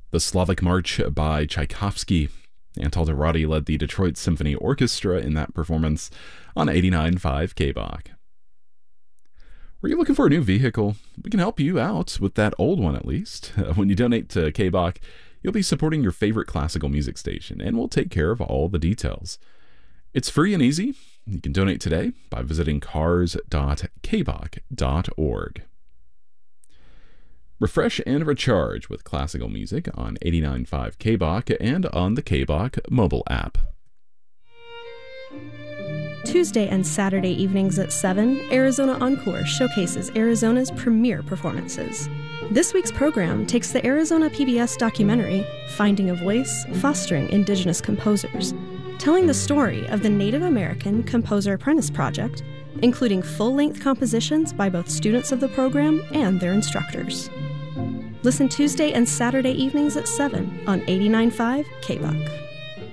The Slavic March by Tchaikovsky. Antal Dorati led the Detroit Symphony Orchestra in that performance on 89.5 KBOK. Were you looking for a new vehicle? We can help you out with that old one at least. When you donate to KBOK, you'll be supporting your favorite classical music station, and we'll take care of all the details. It's free and easy. You can donate today by visiting cars.kbok.org. Refresh and recharge with classical music on 89.5 KBOK and on the KBOK mobile app. Tuesday and Saturday evenings at 7, Arizona Encore showcases Arizona's premier performances. This week's program takes the Arizona PBS documentary, Finding a Voice, Fostering Indigenous Composers, telling the story of the Native American Composer Apprentice Project, including full-length compositions by both students of the program and their instructors. Listen Tuesday and Saturday evenings at 7 on 89.5 KBOK.